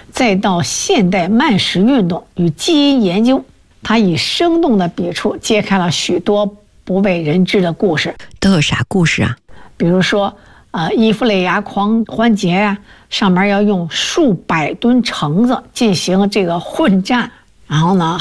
再到现代慢食运动与基因研究，他以生动的笔触揭开了许多不为人知的故事。 都有啥故事啊？ 比如说，伊夫雷牙狂欢节呀，上面要用数百吨橙子进行这个混战，然后呢，